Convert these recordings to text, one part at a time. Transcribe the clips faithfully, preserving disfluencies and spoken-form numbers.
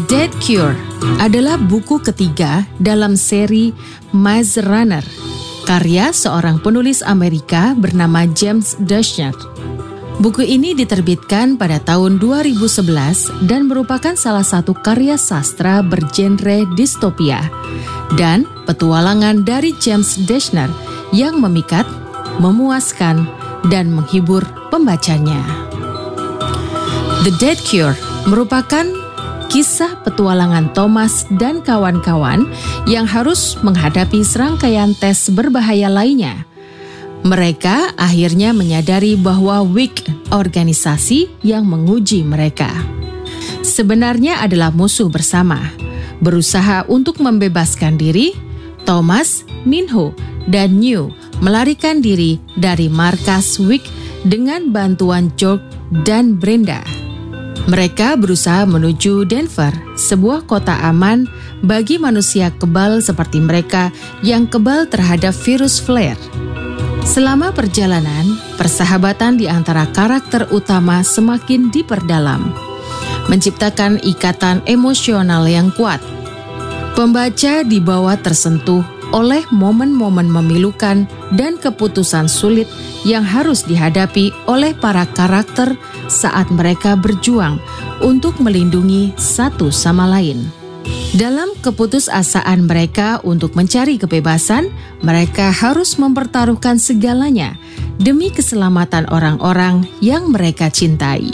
Dead Cure adalah buku ketiga dalam seri Maze Runner, karya seorang penulis Amerika bernama James Dashner. Buku ini diterbitkan pada tahun dua ribu sebelas dan merupakan salah satu karya sastra bergenre distopia dan petualangan dari James Dashner yang memikat, memuaskan, dan menghibur pembacanya. The Dead Cure merupakan kisah petualangan Thomas dan kawan-kawan yang harus menghadapi serangkaian tes berbahaya lainnya. Mereka akhirnya menyadari bahwa W I C, organisasi yang menguji mereka, sebenarnya adalah musuh bersama. Berusaha untuk membebaskan diri, Thomas, Minho, dan New melarikan diri dari markas W I C dengan bantuan George dan Brenda. Mereka berusaha menuju Denver, sebuah kota aman bagi manusia kebal seperti mereka yang kebal terhadap virus flare. Selama perjalanan, persahabatan di antara karakter utama semakin diperdalam, menciptakan ikatan emosional yang kuat. Pembaca dibawa tersentuh oleh momen-momen memilukan dan keputusan sulit yang harus dihadapi oleh para karakter saat mereka berjuang untuk melindungi satu sama lain. Dalam keputusasaan mereka untuk mencari kebebasan, mereka harus mempertaruhkan segalanya demi keselamatan orang-orang yang mereka cintai.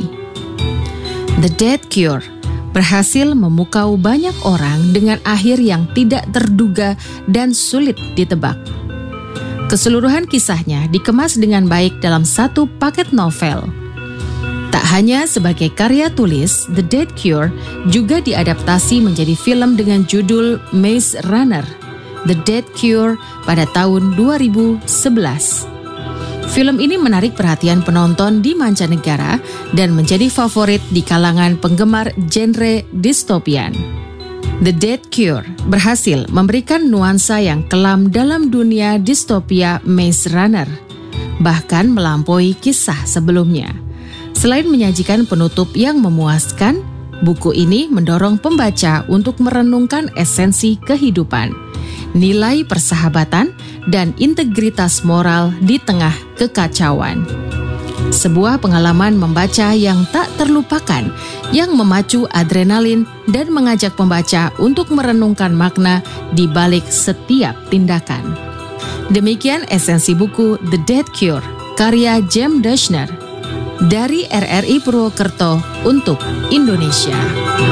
The Dead Cure berhasil memukau banyak orang dengan akhir yang tidak terduga dan sulit ditebak. Keseluruhan kisahnya dikemas dengan baik dalam satu paket novel. Tak hanya sebagai karya tulis, The Dead Cure juga diadaptasi menjadi film dengan judul Maze Runner, The Dead Cure pada tahun dua ribu sebelas. Film ini menarik perhatian penonton di mancanegara dan menjadi favorit di kalangan penggemar genre dystopian. The Dead Cure berhasil memberikan nuansa yang kelam dalam dunia distopia Maze Runner, bahkan melampaui kisah sebelumnya. Selain menyajikan penutup yang memuaskan, buku ini mendorong pembaca untuk merenungkan esensi kehidupan, nilai persahabatan, dan integritas moral di tengah kekacauan. Sebuah pengalaman membaca yang tak terlupakan, yang memacu adrenalin dan mengajak pembaca untuk merenungkan makna di balik setiap tindakan. Demikian esensi buku The Dead Cure, karya James Dashner, dari R R I Purwokerto untuk Indonesia.